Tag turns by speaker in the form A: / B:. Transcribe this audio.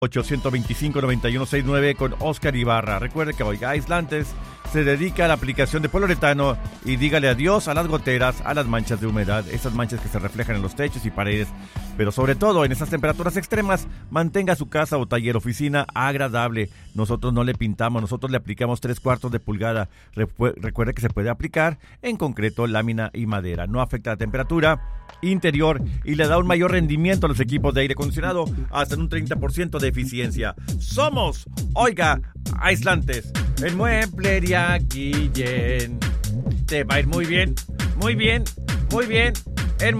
A: 825-9169 con Oscar Ibarra. Recuerde que Oiga Aislantes se dedica a la aplicación de poliuretano y dígale adiós a las goteras, a las manchas de humedad, esas manchas que se reflejan en los techos y paredes. Pero sobre todo en esas temperaturas extremas, mantenga su casa o taller oficina agradable. Nosotros no le pintamos, nosotros le aplicamos 3/4 de pulgada. Recuerde que se puede aplicar en concreto, lámina y madera. No afecta la temperatura interior y le da un mayor rendimiento a los equipos de aire acondicionado, hasta en un 30% de eficiencia. Somos Oiga Aislantes en Mueblería Guillén. Te va a ir muy bien, muy bien, muy bien.